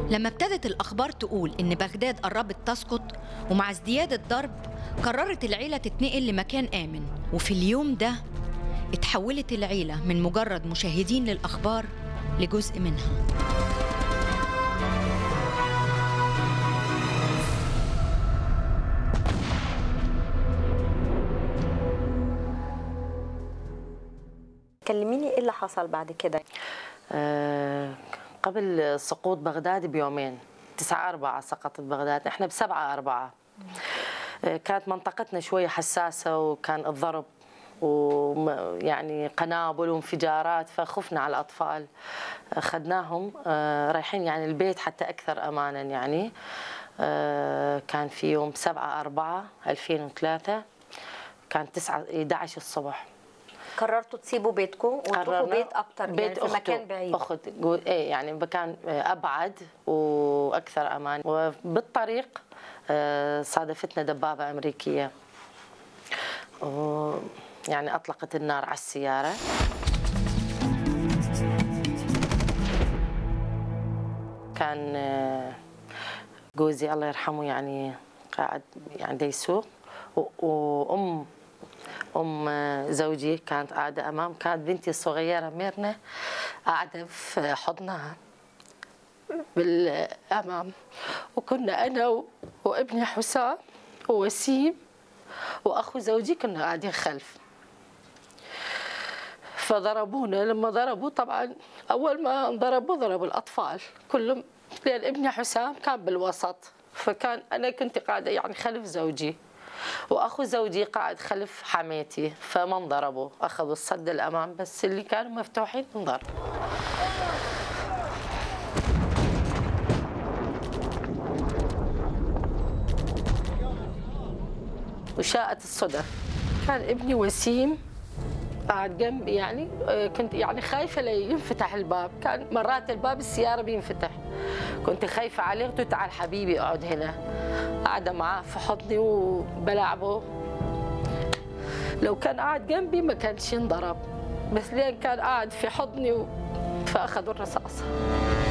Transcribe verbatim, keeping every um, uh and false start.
لما ابتدت الأخبار تقول إن بغداد قربت تسقط ومع ازدياد الضرب قررت العيلة تتنقل لمكان آمن، وفي اليوم ده اتحولت العيلة من مجرد مشاهدين للأخبار لجزء منها. كلميني ايه اللي حصل بعد كده؟ أه قبل سقوط بغداد بيومين، تسعة أربعة سقطت بغداد، احنا بسبعة أربعة. أه كانت منطقتنا شوية حساسة وكان الضرب ويعني قنابل وانفجارات، فخفنا على الأطفال. أخذناهم أه رايحين يعني البيت حتى أكثر أمانا. يعني أه كان في يوم سبعة أربعة ألفين وثلاثة، كان تسعة إحدى عشر الصبح. قررتوا تسيبوا بيتكم وتروحوا بيت اكتر، بيت يعني في مكان بعيد؟ اخت ايه يعني مكان ابعد واكثر امان. وبالطريق صادفتنا دبابه امريكيه، يعني اطلقت النار على السياره. كان جوزي الله يرحمه يعني قاعد يعني يسوق، وام أم زوجي كانت قاعدة أمام، كانت بنتي الصغيرة ميرنا قاعدة في حضنها بالأمام، وكنا أنا وابني حسام ووسيم وأخو زوجي كنا قاعدين خلف. فضربونا، لما ضربوا طبعا أول ما ضربوا ضربوا الأطفال كلهم، لأن ابني حسام كان بالوسط، فكان أنا كنت قاعدة يعني خلف زوجي، واخو زوجي قاعد خلف حماتي، فما انضربوا، اخذوا الصد الامام، بس اللي كانوا مفتوحين انضربوا. وشاءت الصدف كان ابني وسيم قاعد جنبي، يعني كنت يعني خايفه لينفتح الباب، كان مرات الباب السياره بينفتح، كنت خايفه عليه، قلت له تعال حبيبي اقعد هنا، قاعده معاه في حضني وبلعبه. لو كان قاعد جنبي ما كانش ينضرب، بس لين كان قاعد في حضني و... فاخذوا الرصاصه.